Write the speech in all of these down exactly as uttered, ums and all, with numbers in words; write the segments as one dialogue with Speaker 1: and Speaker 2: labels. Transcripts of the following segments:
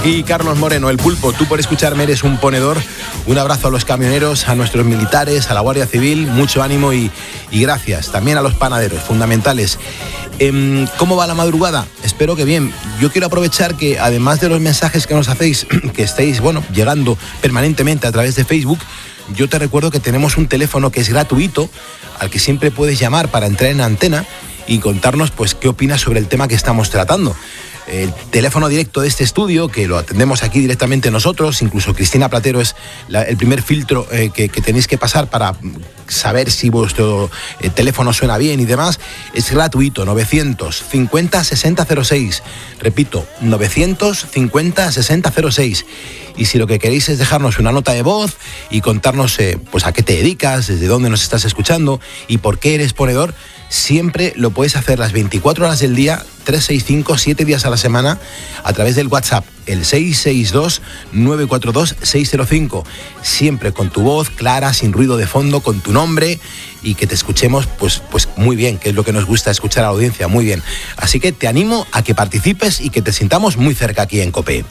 Speaker 1: Y Carlos Moreno, el Pulpo, tú por escucharme eres un ponedor. Un abrazo a los camioneros, a nuestros militares, a la Guardia Civil, mucho ánimo y, y gracias. También a los panaderos, fundamentales. Eh, ¿Cómo va la madrugada? Espero que bien. Yo quiero aprovechar que además de los mensajes que nos hacéis, que estéis, bueno, llegando permanentemente a través de Facebook, yo te recuerdo que tenemos un teléfono que es gratuito, al que siempre puedes llamar para entrar en antena y contarnos pues qué opinas sobre el tema que estamos tratando. El teléfono directo de este estudio, que lo atendemos aquí directamente nosotros, incluso Cristina Platero es la, el primer filtro eh, que, que tenéis que pasar para saber si vuestro eh, teléfono suena bien y demás, es gratuito, novecientos cincuenta sesenta cero seis. Repito, novecientos cincuenta sesenta cero seis. Y si lo que queréis es dejarnos una nota de voz y contarnos eh, pues a qué te dedicas, desde dónde nos estás escuchando y por qué eres ponedor, siempre lo puedes hacer las veinticuatro horas del día, trescientos sesenta y cinco, siete días a la semana, a través del WhatsApp, el seis seis dos nueve cuatro dos seis cero cinco. Siempre con tu voz clara, sin ruido de fondo, con tu nombre y que te escuchemos pues, pues muy bien, que es lo que nos gusta escuchar a la audiencia, muy bien. Así que te animo a que participes y que te sintamos muy cerca aquí en COPE.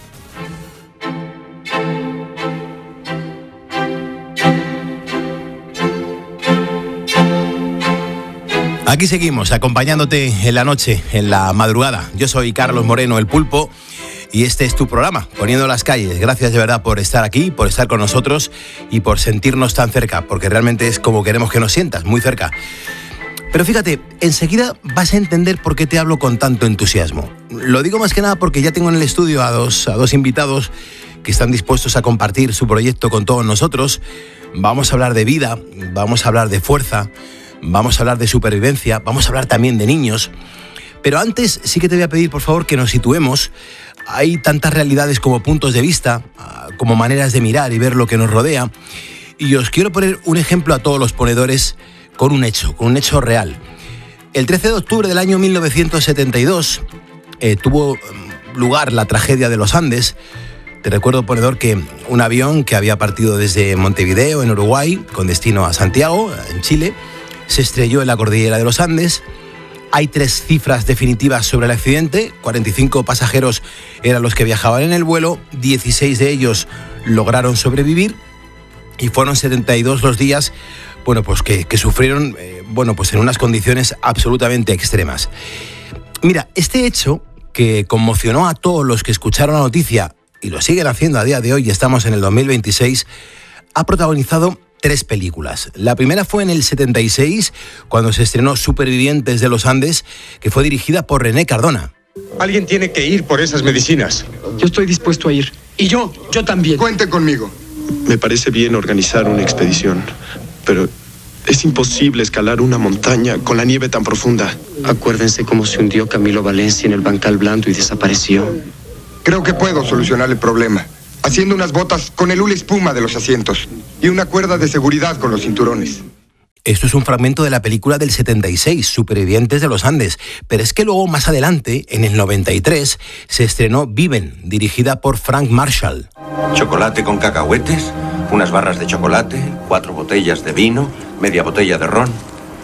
Speaker 1: Aquí seguimos, acompañándote en la noche, en la madrugada. Yo soy Carlos Moreno, el Pulpo, y este es tu programa, Poniendo las Calles. Gracias de verdad por estar aquí, por estar con nosotros y por sentirnos tan cerca, porque realmente es como queremos que nos sientas, muy cerca. Pero fíjate, enseguida vas a entender por qué te hablo con tanto entusiasmo. Lo digo más que nada porque ya tengo en el estudio a dos, a dos invitados que están dispuestos a compartir su proyecto con todos nosotros. Vamos a hablar de vida, vamos a hablar de fuerza, vamos a hablar de supervivencia, vamos a hablar también de niños. Pero antes sí que te voy a pedir, por favor, que nos situemos. Hay tantas realidades como puntos de vista, como maneras de mirar y ver lo que nos rodea. Y os quiero poner un ejemplo a todos los ponedores con un hecho, con un hecho real. El trece de octubre del año mil novecientos setenta y dos eh, tuvo lugar la tragedia de los Andes. Te recuerdo, ponedor, que un avión que había partido desde Montevideo, en Uruguay, con destino a Santiago, en Chile, se estrelló en la cordillera de los Andes. Hay tres cifras definitivas sobre el accidente. cuarenta y cinco pasajeros eran los que viajaban en el vuelo, dieciséis de ellos lograron sobrevivir y fueron setenta y dos los días bueno, pues que, que sufrieron eh, bueno, pues en unas condiciones absolutamente extremas. Mira, este hecho que conmocionó a todos los que escucharon la noticia y lo siguen haciendo a día de hoy, y estamos en el dos mil veintiséis, ha protagonizado tres películas. La primera fue en el setenta y seis, cuando se estrenó Supervivientes de los Andes, que fue dirigida por René Cardona.
Speaker 2: Alguien tiene que ir por esas medicinas.
Speaker 3: Yo estoy dispuesto a ir. Y yo, yo también.
Speaker 2: Cuenten conmigo.
Speaker 4: Me parece bien organizar una expedición, pero es imposible escalar una montaña con la nieve tan profunda.
Speaker 5: Acuérdense cómo se hundió Camilo Valencia en el bancal blando y desapareció.
Speaker 2: Creo que puedo solucionar el problema, haciendo unas botas con el hule espuma de los asientos y una cuerda de seguridad con los cinturones.
Speaker 1: Esto es un fragmento de la película del setenta y seis, Supervivientes de los Andes. Pero es que luego, más adelante, en el noventa y tres, se estrenó Viven, dirigida por Frank Marshall.
Speaker 6: Chocolate con cacahuetes, unas barras de chocolate, cuatro botellas de vino, media botella de ron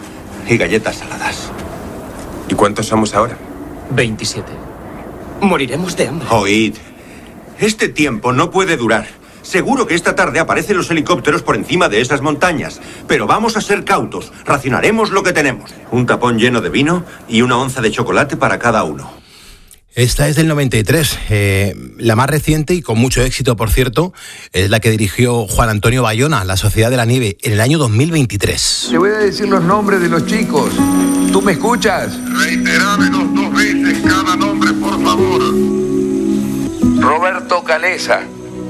Speaker 6: y galletas saladas.
Speaker 2: ¿Y cuántos somos ahora?
Speaker 3: veintisiete. Moriremos de hambre.
Speaker 6: Oíd, este tiempo no puede durar. Seguro que esta tarde aparecen los helicópteros por encima de esas montañas, pero vamos a ser cautos, racionaremos lo que tenemos. Un tapón lleno de vino y una onza de chocolate para cada uno.
Speaker 1: Esta es del noventa y tres, eh, la más reciente y con mucho éxito, por cierto, es la que dirigió Juan Antonio Bayona, La Sociedad de la Nieve, en el año dos mil veintitrés.
Speaker 7: Te voy a decir los nombres de los chicos. ¿Tú me escuchas?
Speaker 8: Reiterámenos dos veces cada nombre, por favor.
Speaker 7: Roberto Canesa.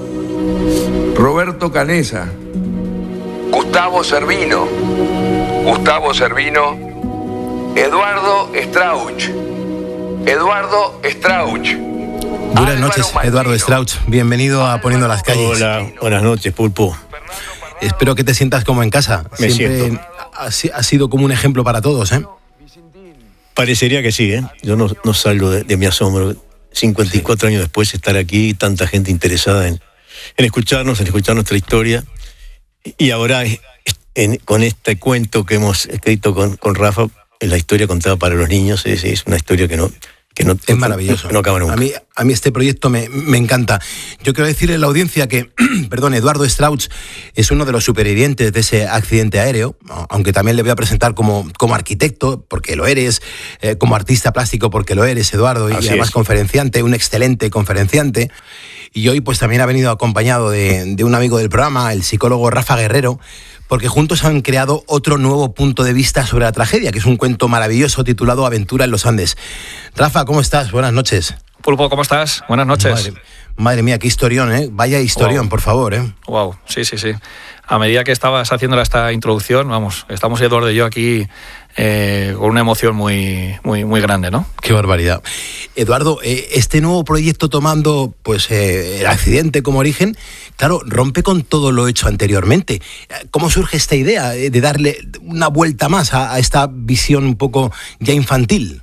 Speaker 7: Roberto Canesa. Gustavo Servino. Gustavo Servino. Eduardo Strauch. Eduardo Strauch.
Speaker 1: Buenas noches, Eduardo Strauch. Bienvenido a Poniendo las Calles.
Speaker 9: Hola, buenas noches, Pulpo.
Speaker 1: Espero que te sientas como en casa.
Speaker 9: Me
Speaker 1: Siempre
Speaker 9: siento.
Speaker 1: Ha, ha sido como un ejemplo para todos, ¿eh?
Speaker 9: Parecería que sí, ¿eh? Yo no, no salgo de, de mi asombro. cincuenta y cuatro sí. años después estar aquí, tanta gente interesada en, en escucharnos, en escuchar nuestra historia. Y ahora, en, con este cuento que hemos escrito con, con Rafa, la historia contada para los niños, es, es una historia que no, que no,
Speaker 1: es maravilloso.
Speaker 9: No, no acaba nunca.
Speaker 1: A mí, a mí este proyecto me, me encanta. Yo quiero decirle a la audiencia que, perdón, Eduardo Strauch es uno de los supervivientes de ese accidente aéreo, aunque también le voy a presentar como, como arquitecto, porque lo eres, eh, como artista plástico, porque lo eres, Eduardo, y
Speaker 9: Así
Speaker 1: además
Speaker 9: es.
Speaker 1: conferenciante, un excelente conferenciante. Y hoy pues también ha venido acompañado de, de un amigo del programa, el psicólogo Rafa Guerrero, porque juntos han creado otro nuevo punto de vista sobre la tragedia, que es un cuento maravilloso titulado Aventura en los Andes. Rafa, ¿cómo estás? Buenas noches.
Speaker 10: Pulpo, ¿cómo estás? Buenas noches.
Speaker 1: Madre, madre mía, qué historión, ¿eh? Vaya historión, wow. Por favor, ¿eh?
Speaker 10: Wow, sí, sí, sí. A medida que estabas haciendo esta introducción, vamos, estamos Eduardo y yo aquí eh, con una emoción muy, muy, muy grande, ¿no?
Speaker 1: Qué barbaridad. Eduardo, eh, este nuevo proyecto tomando pues eh, el accidente como origen, claro, rompe con todo lo hecho anteriormente. ¿Cómo surge esta idea de darle una vuelta más a, a esta visión un poco ya infantil?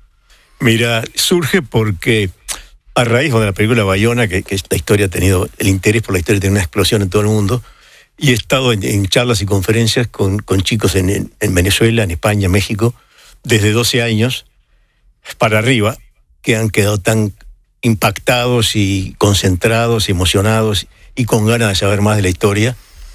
Speaker 9: Mira, surge porque a raíz de la película Bayona, que, que esta historia ha tenido, el interés por la historia tiene una explosión en todo el mundo, y he estado en, en charlas y conferencias con, con chicos en, en, en Venezuela, en España, México, desde doce años para arriba, que han quedado tan impactados y concentrados, emocionados y con ganas de saber más de la historia,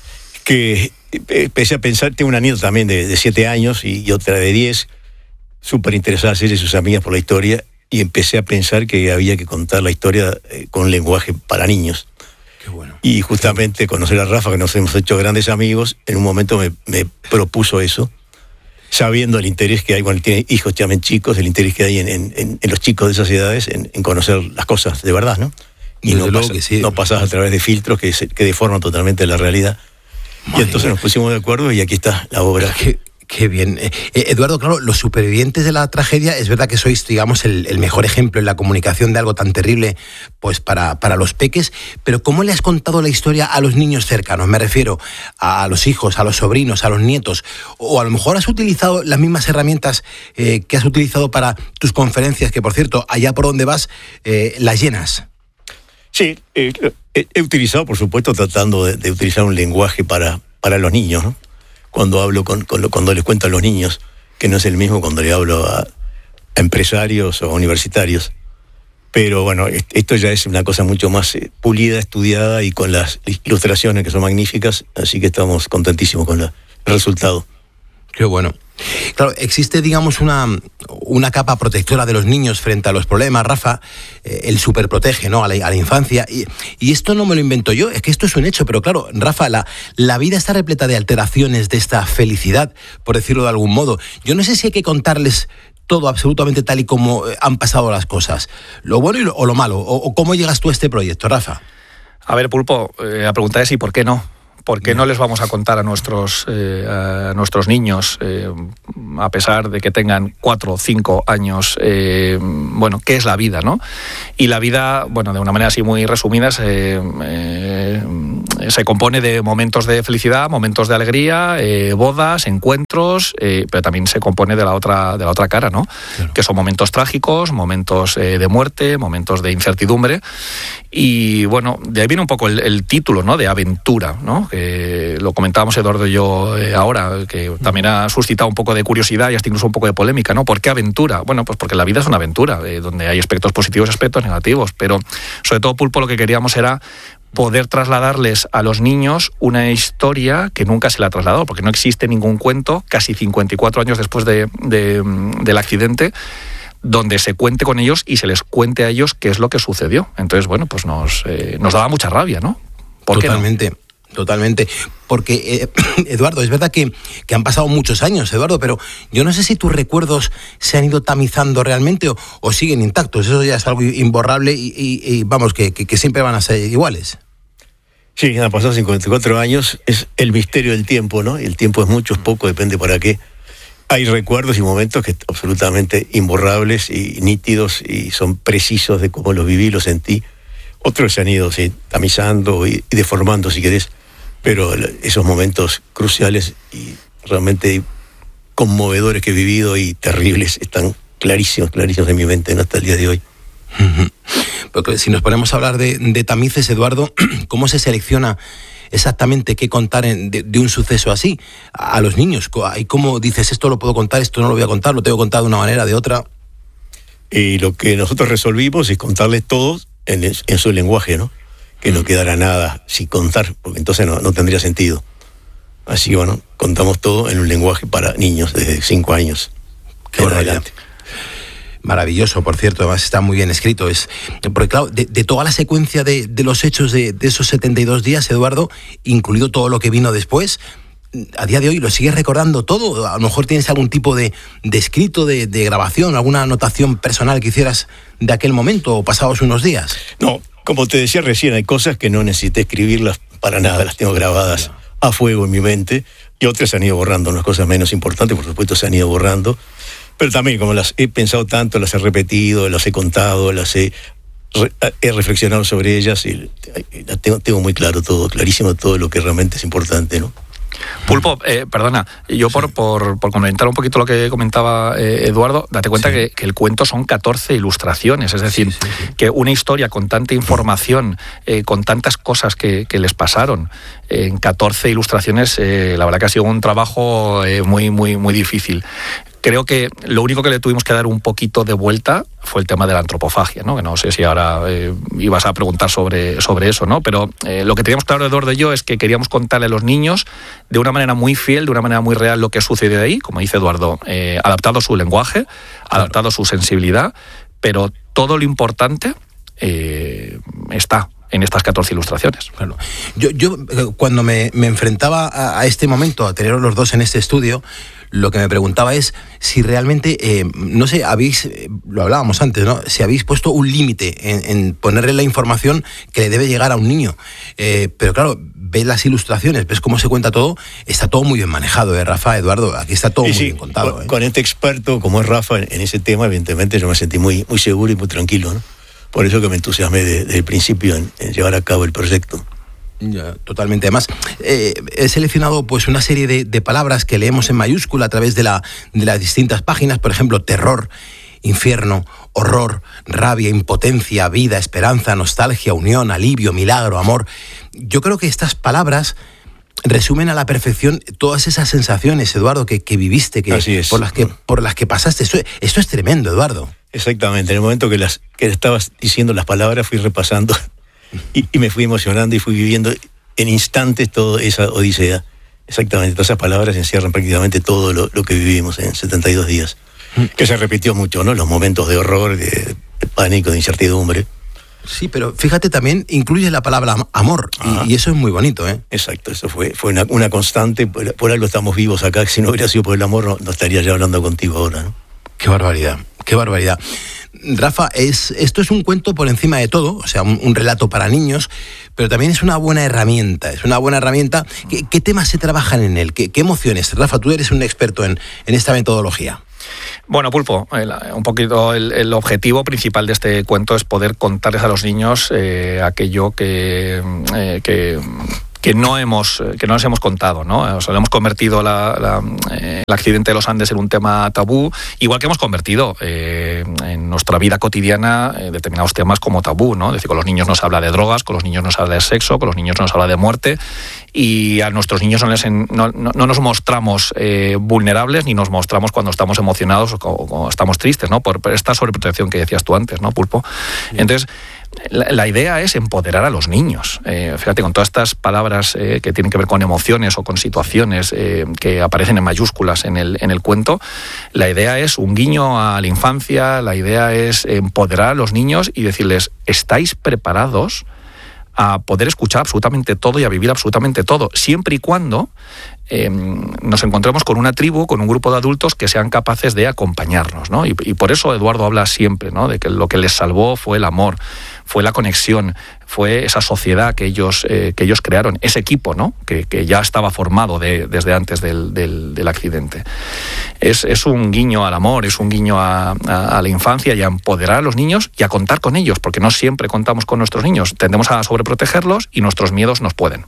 Speaker 9: que empecé a pensar. Tengo una nieta también de, de siete años y, y otra de diez, súper interesadas ella y sus amigas por la historia, y empecé a pensar que había que contar la historia eh, con lenguaje para niños.
Speaker 1: Qué bueno.
Speaker 9: Y justamente conocer a Rafa, que nos hemos hecho grandes amigos, en un momento me, me propuso eso, sabiendo el interés que hay, bueno, tiene hijos también chicos, el interés que hay en, en, en los chicos de esas edades en, en conocer las cosas de verdad, ¿no? Y no, pasa, sí. no pasas a través de filtros que, se, que deforman totalmente la realidad. Madre y entonces mía. Nos pusimos de acuerdo y aquí está la obra.
Speaker 1: Qué, qué bien. Eh, Eduardo, claro, los supervivientes de la tragedia, es verdad que sois, digamos, el, el mejor ejemplo en la comunicación de algo tan terrible pues para, para los peques, pero ¿cómo le has contado la historia a los niños cercanos? Me refiero a los hijos, a los sobrinos, a los nietos, o a lo mejor has utilizado las mismas herramientas eh, que has utilizado para tus conferencias, que por cierto, allá por donde vas, eh, las llenas.
Speaker 9: Sí, eh, he, he utilizado, por supuesto, tratando de, de utilizar un lenguaje para, para los niños, ¿no? Cuando hablo con, con cuando les cuento a los niños, que no es el mismo cuando le hablo a, a empresarios o a universitarios. Pero bueno, esto ya es una cosa mucho más eh, pulida, estudiada y con las ilustraciones que son magníficas, así que estamos contentísimos con la, el resultado.
Speaker 1: Qué bueno. Claro, existe, digamos, una, una capa protectora de los niños frente a los problemas, Rafa, eh, el superprotege, ¿no?, a la, a la infancia, y, y esto no me lo invento yo, es que esto es un hecho, pero claro, Rafa, la, la vida está repleta de alteraciones de esta felicidad, por decirlo de algún modo. Yo no sé si hay que contarles todo absolutamente tal y como han pasado las cosas, lo bueno y lo, o lo malo, o, o cómo llegas tú a este proyecto, Rafa.
Speaker 10: A ver, Pulpo, eh, la pregunta es ¿y por qué no? ¿Por qué no les vamos a contar a nuestros, eh, a nuestros niños, eh, a pesar de que tengan cuatro o cinco años, eh, bueno, qué es la vida, ¿no? Y la vida, bueno, de una manera así muy resumida, se, eh, se compone de momentos de felicidad, momentos de alegría, eh, bodas, encuentros, eh, pero también se compone de la otra, de la otra cara, ¿no? Claro. Que son momentos trágicos, momentos eh, de muerte, momentos de incertidumbre. Y bueno, de ahí viene un poco el, el título, ¿no?, de aventura, ¿no? Que lo comentábamos Eduardo y yo eh, ahora, que también ha suscitado un poco de curiosidad y hasta incluso un poco de polémica, ¿no? ¿Por qué aventura? Bueno, pues porque la vida es una aventura, eh, donde hay aspectos positivos y aspectos negativos, pero sobre todo, Pulpo, lo que queríamos era poder trasladarles a los niños una historia que nunca se le ha trasladado, porque no existe ningún cuento, casi cincuenta y cuatro años después de, de, del accidente, donde se cuente con ellos y se les cuente a ellos qué es lo que sucedió. Entonces, bueno, pues nos, eh, nos daba mucha rabia, ¿no? ¿Por
Speaker 1: Totalmente.
Speaker 10: qué no?
Speaker 1: Totalmente, porque eh, Eduardo, es verdad que, que han pasado muchos años, Eduardo, pero yo no sé si tus recuerdos se han ido tamizando realmente o, o siguen intactos. Eso ya es algo imborrable y, y, y vamos, que, que, que siempre van a ser iguales.
Speaker 9: Sí, han pasado cincuenta y cuatro años, es el misterio del tiempo, ¿no? El tiempo es mucho, es poco, depende para qué. Hay recuerdos y momentos que absolutamente imborrables y nítidos y son precisos de cómo los viví, los sentí. Otros se han ido sí, tamizando y, y deformando, si querés. Pero esos momentos cruciales y realmente conmovedores que he vivido y terribles están clarísimos, clarísimos en mi mente, ¿no?, hasta el día de hoy.
Speaker 1: Uh-huh. Porque si nos ponemos a hablar de, de tamices, Eduardo, ¿cómo se selecciona exactamente qué contar en, de, de un suceso así a, a los niños? ¿Y cómo dices, esto lo puedo contar, esto no lo voy a contar, lo tengo que contar de una manera, de otra?
Speaker 9: Y lo que nosotros resolvimos es contarles todo en, en su lenguaje, ¿no? Que no quedara nada sin contar, porque entonces no, no tendría sentido. Así que bueno, contamos todo en un lenguaje para niños desde cinco años.
Speaker 1: Qué adelante. Maravilloso, por cierto, además está muy bien escrito. Es, porque claro, de, de toda la secuencia de, de los hechos de, de esos setenta y dos días, Eduardo, incluido todo lo que vino después, a día de hoy lo sigues recordando todo. A lo mejor tienes algún tipo de, de escrito, de, de grabación, alguna anotación personal que hicieras de aquel momento o pasados unos días.
Speaker 9: No, como te decía recién, hay cosas que no necesité escribirlas para nada, las tengo grabadas a fuego en mi mente, y otras se han ido borrando, unas cosas menos importantes, por supuesto, se han ido borrando, pero también como las he pensado tanto, las he repetido, las he contado, las he, re, he reflexionado sobre ellas, y tengo, tengo muy claro todo, clarísimo todo lo que realmente es importante, ¿no?
Speaker 10: Pulpo, eh, perdona, yo por, sí. por, por comentar un poquito lo que comentaba eh, Eduardo, date cuenta sí. que, que el cuento son catorce ilustraciones, es decir, sí, sí, sí. que una historia con tanta información, eh, con tantas cosas que, que les pasaron, eh, en catorce ilustraciones, eh, la verdad que ha sido un trabajo eh, muy, muy, muy difícil. Creo que lo único que le tuvimos que dar un poquito de vuelta fue el tema de la antropofagia, ¿no? Que no sé si ahora eh, ibas a preguntar sobre, sobre eso, ¿no? Pero eh, lo que teníamos claro, Eduardo y yo, es que queríamos contarle a los niños de una manera muy fiel, de una manera muy real lo que sucede de ahí, como dice Eduardo, eh, adaptado a su lenguaje, adaptado a su sensibilidad, pero todo lo importante eh, está en estas catorce ilustraciones.
Speaker 1: Claro. Yo, yo cuando me, me enfrentaba a, a este momento, a tener los dos en este estudio, lo que me preguntaba es si realmente, eh, no sé, habéis, eh, lo hablábamos antes, ¿no? Si habéis puesto un límite en, en ponerle la información que le debe llegar a un niño. Eh, pero claro, ves las ilustraciones, ves cómo se cuenta todo, está todo muy bien manejado, ¿eh, Rafa, Eduardo? Aquí está todo
Speaker 9: sí,
Speaker 1: muy
Speaker 9: sí,
Speaker 1: bien contado.
Speaker 9: Con,
Speaker 1: ¿eh?
Speaker 9: con este experto como es Rafa en, en ese tema, evidentemente yo me sentí muy, muy seguro y muy tranquilo, ¿no? Por eso que me entusiasmé de, desde el principio en, en llevar a cabo el proyecto.
Speaker 1: Ya, totalmente. Además, eh, he seleccionado pues una serie de, de palabras que leemos en mayúscula a través de, la, de las distintas páginas. Por ejemplo, terror, infierno, horror, rabia, impotencia, vida, esperanza, nostalgia, unión, alivio, milagro, amor. Yo creo que estas palabras resumen a la perfección todas esas sensaciones, Eduardo, que, que viviste, que,
Speaker 9: Así es.
Speaker 1: por las que por las que pasaste. Esto, esto es tremendo, Eduardo.
Speaker 9: Exactamente. En el momento que, las, que estabas diciendo las palabras, fui repasando y, y me fui emocionando y fui viviendo en instantes toda esa odisea. Exactamente. Todas esas palabras encierran prácticamente todo lo, lo que vivimos en setenta y dos días. Que se repitió mucho, ¿no? Los momentos de horror, de, de pánico, de incertidumbre.
Speaker 1: Sí, pero fíjate, también incluye la palabra amor, y, y eso es muy bonito, ¿eh?
Speaker 9: Exacto, eso fue, fue una, una constante, por, por algo estamos vivos acá, si no hubiera sido por el amor no, no estaría ya hablando contigo ahora, ¿no?
Speaker 1: Qué barbaridad, qué barbaridad. Rafa, es, esto es un cuento por encima de todo, o sea, un, un relato para niños, pero también es una buena herramienta, es una buena herramienta. ¿Qué, qué temas se trabajan en él? ¿Qué, qué emociones? Rafa, tú eres un experto en, en esta metodología.
Speaker 10: Bueno, Pulpo, el, un poquito el, el objetivo principal de este cuento es poder contarles a los niños eh, aquello que, eh, que, que, no hemos, que no les hemos contado, ¿no? O sea, hemos convertido la, la, eh, el accidente de los Andes en un tema tabú, igual que hemos convertido eh, en nuestra vida cotidiana eh, determinados temas como tabú, ¿no? Es decir, con los niños no se habla de drogas, con los niños no se habla de sexo, con los niños no se habla de muerte, y a nuestros niños no, les en, no, no, no nos mostramos eh, vulnerables ni nos mostramos cuando estamos emocionados o cuando estamos tristes, ¿no? Por, por esta sobreprotección que decías tú antes, ¿no, Pulpo? Entonces, la, la idea es empoderar a los niños. Eh, fíjate, con todas estas palabras eh, que tienen que ver con emociones o con situaciones eh, que aparecen en mayúsculas en el, en el cuento, la idea es un guiño a la infancia, la idea es empoderar a los niños y decirles, ¿estáis preparados a poder escuchar absolutamente todo y a vivir absolutamente todo, siempre y cuando eh, nos encontremos con una tribu, con un grupo de adultos que sean capaces de acompañarnos, ¿no? Y, y por eso Eduardo habla siempre, ¿no? De que lo que les salvó fue el amor, fue la conexión, fue esa sociedad que ellos, eh, que ellos crearon, ese equipo, ¿no? Que, que ya estaba formado de, desde antes del, del, del accidente. Es, es un guiño al amor, es un guiño a, a, a la infancia y a empoderar a los niños y a contar con ellos, porque no siempre contamos con nuestros niños. Tendemos a sobreprotegerlos y nuestros miedos nos pueden.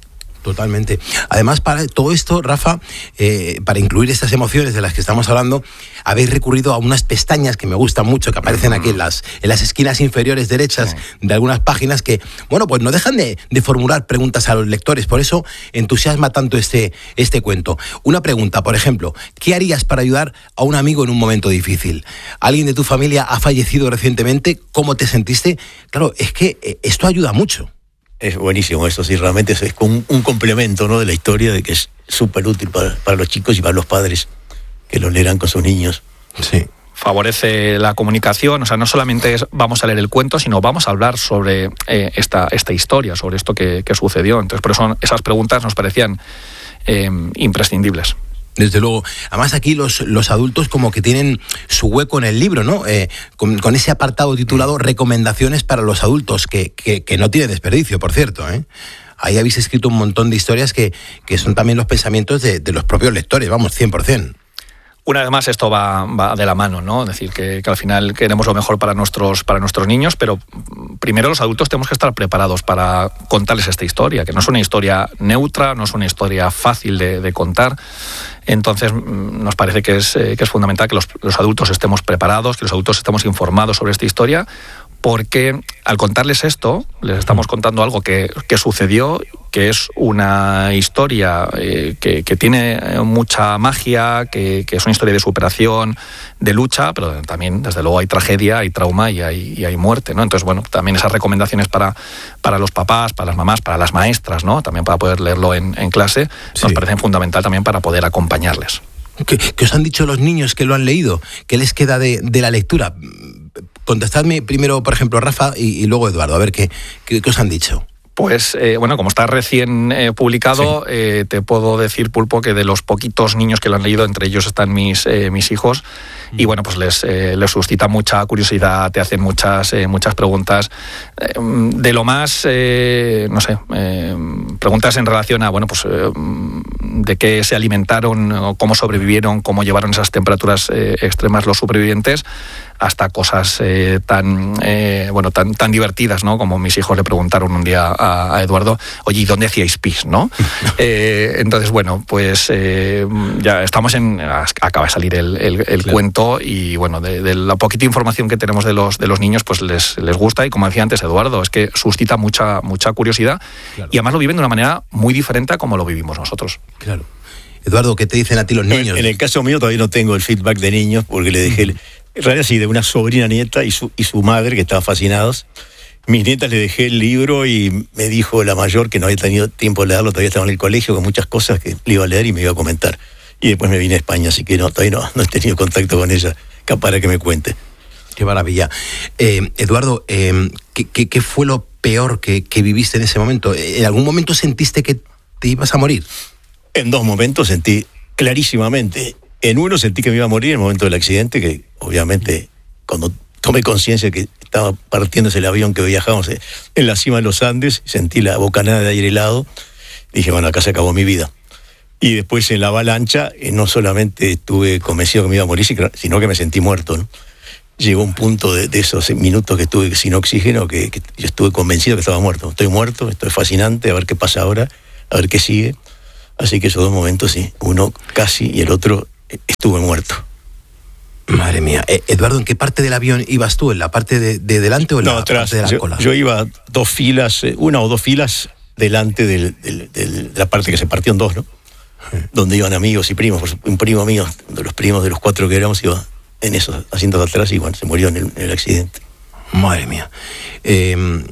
Speaker 1: Totalmente. Además, para todo esto, Rafa, eh, para incluir estas emociones de las que estamos hablando, habéis recurrido a unas pestañas que me gustan mucho, que aparecen aquí en las, en las esquinas inferiores derechas sí. de algunas páginas que, bueno, pues no dejan de, de formular preguntas a los lectores. Por eso entusiasma tanto este, este cuento. Una pregunta, por ejemplo, ¿qué harías para ayudar a un amigo en un momento difícil? ¿Alguien de tu familia ha fallecido recientemente? ¿Cómo te sentiste? Claro, es que esto ayuda mucho.
Speaker 9: Es buenísimo, eso sí, realmente es, es un, un complemento, ¿no?, de la historia, de que es súper útil para, para los chicos y para los padres que lo leerán con sus niños.
Speaker 1: Sí.
Speaker 10: Favorece la comunicación, o sea, no solamente es, vamos a leer el cuento, sino vamos a hablar sobre eh, esta, esta historia, sobre esto que, que sucedió. Entonces, por eso esas preguntas nos parecían eh, imprescindibles.
Speaker 1: Desde luego. Además, aquí los, los adultos como que tienen su hueco en el libro, ¿no? Eh, con, con ese apartado titulado Recomendaciones para los adultos, que, que, que no tiene desperdicio, por cierto, ¿eh? Ahí habéis escrito un montón de historias que, que son también los pensamientos de, de los propios lectores, vamos, cien por ciento.
Speaker 10: Una vez más, esto va, va de la mano, ¿no? Es decir, que, que al final queremos lo mejor para nuestros, para nuestros niños, pero primero los adultos tenemos que estar preparados para contarles esta historia, que no es una historia neutra, no es una historia fácil de, de contar. Entonces, nos parece que es, eh, que es fundamental que los, los adultos estemos preparados, que los adultos estemos informados sobre esta historia, porque al contarles esto, les estamos contando algo que, que sucedió, que es una historia eh, que, que tiene mucha magia, que, que es una historia de superación, de lucha, pero también, desde luego, hay tragedia, hay trauma y hay, y hay muerte, ¿no? Entonces, bueno, también esas recomendaciones para, para los papás, para las mamás, para las maestras, ¿no?, también para poder leerlo en, en clase, sí. nos parecen fundamental también para poder acompañarles.
Speaker 1: ¿Qué, qué os han dicho los niños que lo han leído? ¿Qué les queda de, de la lectura? Contestadme primero, por ejemplo, Rafa, y, y luego Eduardo, a ver qué, qué, qué os han dicho.
Speaker 10: Pues, eh, bueno, como está recién eh, publicado, sí. eh, te puedo decir, Pulpo, que de los poquitos niños que lo han leído, entre ellos están mis, eh, mis hijos, mm. y bueno, pues les, eh, les suscita mucha curiosidad, te hacen muchas, eh, muchas preguntas, eh, de lo más, eh, no sé, eh, preguntas en relación a, bueno, pues eh, de qué se alimentaron, cómo sobrevivieron, cómo llevaron esas temperaturas eh, extremas los supervivientes, hasta cosas eh, tan eh, bueno tan tan divertidas, ¿no? Como mis hijos le preguntaron un día a, a Eduardo, oye, ¿y dónde hacíais pis, no? eh, entonces, bueno, pues eh, ya estamos en... Acaba de salir el, el, el claro. cuento y, bueno, de, de la poquita información que tenemos de los, de los niños, pues les, les gusta y, como decía antes Eduardo, es que suscita mucha, mucha curiosidad claro. y además lo viven de una manera muy diferente a como lo vivimos nosotros.
Speaker 1: Claro. Eduardo, ¿qué te dicen a ti los niños?
Speaker 9: En el caso mío todavía no tengo el feedback de niños porque le dejé... El, en realidad sí, de una sobrina nieta y su, y su madre, que estaban fascinados. Mis nietas le dejé el libro y me dijo la mayor, que no había tenido tiempo de leerlo, todavía estaba en el colegio, con muchas cosas que le iba a leer y me iba a comentar. Y después me vine a España, así que no, todavía no, no he tenido contacto con ella, capaz para que me cuente.
Speaker 1: Qué maravilla. Eh, Eduardo, eh, ¿qué, qué, ¿qué fue lo peor que, que viviste en ese momento? ¿En algún momento sentiste que te ibas a morir?
Speaker 9: En dos momentos sentí clarísimamente. En uno sentí que me iba a morir en el momento del accidente, que obviamente cuando tomé conciencia que estaba partiéndose el avión que viajábamos en la cima de los Andes, sentí la bocanada de aire helado, dije, bueno, acá se acabó mi vida. Y después en la avalancha, no solamente estuve convencido que me iba a morir, sino que me sentí muerto, ¿no? Llegó un punto de, de esos minutos que estuve sin oxígeno, que, que yo estuve convencido que estaba muerto. Estoy muerto, esto es fascinante, a ver qué pasa ahora, a ver qué sigue. Así que esos dos momentos, sí, uno casi y el otro estuve muerto.
Speaker 1: Madre mía. Eh, Eduardo, ¿en qué parte del avión ibas tú? ¿En la parte de, de delante o en no, la
Speaker 9: atrás,
Speaker 1: parte de la
Speaker 9: yo,
Speaker 1: cola?
Speaker 9: Yo iba dos filas, una o dos filas delante del, del, del, de la parte que se partió en dos, ¿no? Sí. Donde iban amigos y primos. Un primo mío, de los primos de los cuatro que éramos, iba en esos asientos de atrás y bueno, se murió en el, en el accidente.
Speaker 1: Madre mía. Eh,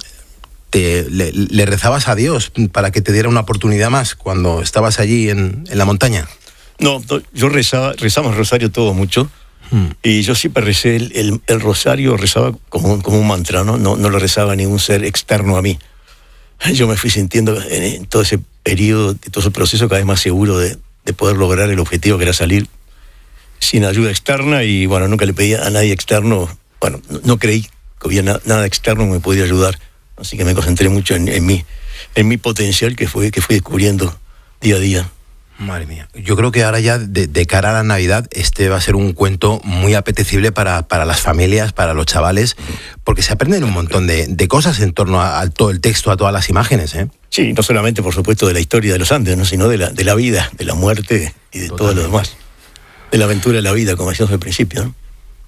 Speaker 1: te, le, ¿Le rezabas a Dios para que te diera una oportunidad más cuando estabas allí en, en la montaña?
Speaker 9: No, yo rezaba, rezamos rosario todo mucho, hmm. y yo siempre recé el, el, el rosario, rezaba como un, como un mantra, ¿no? No, no lo rezaba a ningún ser externo a mí. Yo me fui sintiendo en, en todo ese periodo, todo ese proceso, cada vez más seguro de, de poder lograr el objetivo, que era salir sin ayuda externa, y bueno, nunca le pedí a nadie externo, bueno, no, no creí que hubiera na, nada externo que me pudiera ayudar, así que me concentré mucho en, en mí, en mi potencial que fue que fui descubriendo día a día.
Speaker 1: Madre mía, yo creo que ahora ya de, de cara a la Navidad este va a ser un cuento muy apetecible para, para las familias, para los chavales, porque se aprenden un montón de, de cosas en torno a, a todo el texto, a todas las imágenes, ¿eh?
Speaker 9: Sí, Sí, no solamente, por supuesto, de la historia de los Andes, ¿no? Sino de la, de la vida, de la muerte y de Totalmente. Todo lo demás. De la aventura de la vida, como decíamos al principio, ¿no?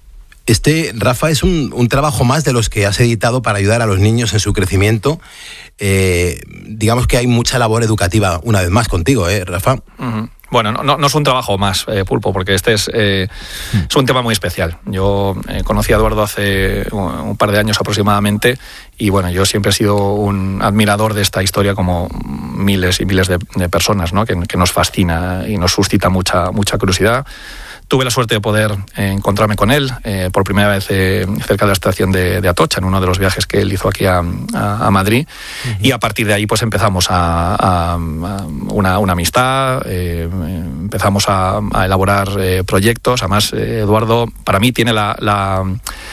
Speaker 1: Este, Rafa, es un, un trabajo más de los que has editado para ayudar a los niños en su crecimiento. Eh, digamos que hay mucha labor educativa, una vez más, contigo, ¿eh, Rafa?
Speaker 10: Uh-huh. Bueno, no, no es un trabajo más, eh, Pulpo, porque este es, eh, es un tema muy especial. Yo eh, conocí a Eduardo hace un par de años aproximadamente y bueno, yo siempre he sido un admirador de esta historia como miles y miles de, de personas, ¿no? que, que nos fascina y nos suscita mucha, mucha curiosidad. Tuve la suerte de poder eh, encontrarme con él eh, por primera vez eh, cerca de la estación de, de Atocha, en uno de los viajes que él hizo aquí a, a, a Madrid. Uh-huh. Y a partir de ahí pues empezamos a, a, a una, una amistad, eh, empezamos a, a elaborar eh, proyectos. Además, eh, Eduardo, para mí, tiene la, la,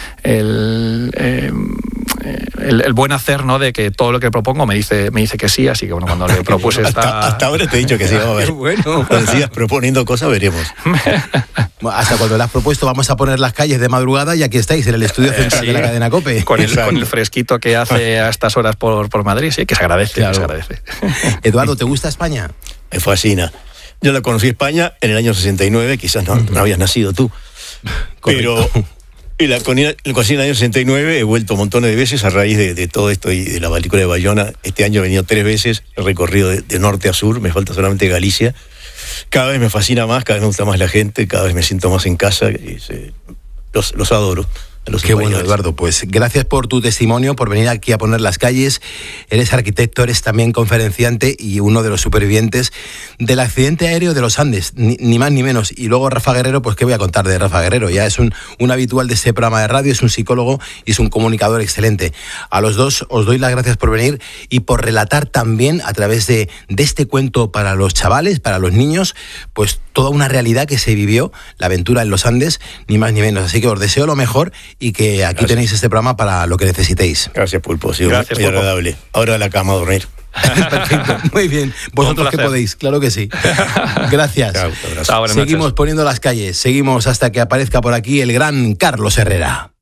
Speaker 10: el... Eh, El, el buen hacer, ¿no? De que todo lo que propongo me dice me dice que sí, así que bueno, cuando le propuse esta...
Speaker 9: hasta, hasta ahora te he dicho que sí, vamos a ver.
Speaker 1: Bueno.
Speaker 9: Cuando sigas proponiendo cosas, veremos.
Speaker 1: Hasta cuando le has propuesto, vamos a poner las calles de madrugada y aquí estáis, en el estudio central eh, sí, de la cadena COPE.
Speaker 10: Con el, con el fresquito que hace a estas horas por, por Madrid, sí, que se agradece, claro. que se agradece.
Speaker 1: Eduardo, ¿te gusta España?
Speaker 9: Me fascina. Yo la conocí España en el año sesenta y nueve, quizás no, no habías nacido tú. Correcto. Pero... Y la conocí en el año sesenta y nueve, he vuelto montones de veces a raíz de, de todo esto y de la película de Bayona. Este año he venido tres veces, he recorrido de, de norte a sur, me falta solamente Galicia. Cada vez me fascina más, cada vez me gusta más la gente, cada vez me siento más en casa. Y se, los, los adoro. Los
Speaker 1: Qué bueno, Eduardo. Pues gracias por tu testimonio, por venir aquí a poner las calles. Eres arquitecto, eres también conferenciante y uno de los supervivientes del accidente aéreo de los Andes, ni, ni más ni menos. Y luego Rafa Guerrero, pues qué voy a contar de Rafa Guerrero. Ya es un, un habitual de este programa de radio, es un psicólogo y es un comunicador excelente. A los dos os doy las gracias por venir y por relatar también a través de, de este cuento para los chavales, para los niños, pues toda una realidad que se vivió, la aventura en los Andes, ni más ni menos. Así que os deseo lo mejor y que aquí Gracias. Tenéis este programa para lo que necesitéis.
Speaker 9: Gracias, Pulpo. Sí, Gracias, muy Pulpo. Agradable. Ahora a la cama a dormir.
Speaker 1: Perfecto, muy bien. Vosotros que podéis, claro que sí. Gracias. Chao, Seguimos poniendo las calles, seguimos hasta que aparezca por aquí el gran Carlos Herrera.